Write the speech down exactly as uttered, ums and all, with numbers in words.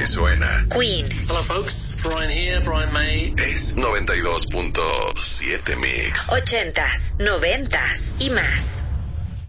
que suena. Queen. Hello folks, Brian here, Brian May. Es noventa y dos punto siete Mix. Ochentas, noventas y más.